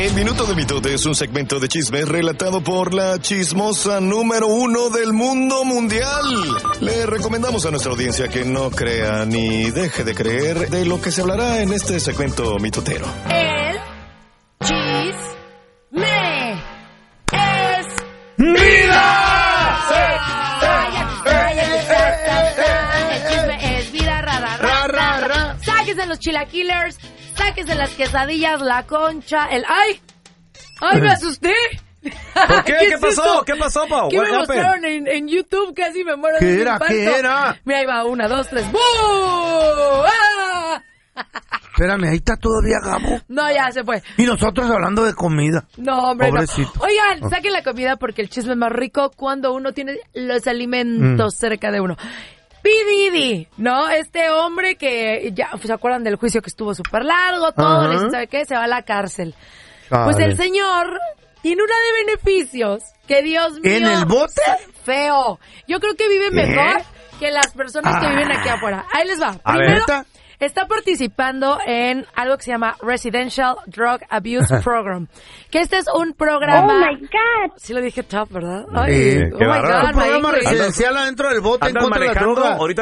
El Minuto de Mitote es un segmento de chismes relatado por la chismosa número 1 del mundo mundial. Le recomendamos a nuestra audiencia que no crea ni deje de creer de lo que se hablará en este segmento mitotero. El chisme es ¡vida! El chisme es vida, ra. Sáquense los chilaquilers, sáquense las quesadillas, la concha, el... ¡Ay! ¡Me asusté! ¿Por qué? ¿Qué pasó? ¿Qué pasó, Pau? ¿Qué me mostraron en YouTube? Casi me muero de un infarto. ¿Qué era? Mira, ahí va, 1, 2, 3. ¡Buu! ¡Ah! Espérame, ahí está todavía Gabo. No, ya se fue. Y nosotros hablando de comida. No, hombre, pobrecito. no. Oigan, saquen la comida porque el chisme es más rico cuando uno tiene los alimentos cerca de uno. P. Diddy, ¿no? Este hombre que ya se acuerdan del juicio que estuvo súper largo, todo, ¿les sabe qué? Se va a la cárcel. Pues el señor tiene una de beneficios que, Dios mío... ¿En el bote? Feo. Yo creo que vive mejor que las personas que viven aquí afuera. Ahí les va. Primero, está participando en algo que se llama Residential Drug Abuse Program. Que este es un programa... ¡Oh, my God! Sí lo dije top, ¿verdad? Ay, oh, my God. Un programa residencial adentro del bote en contra de la droga. Ahorita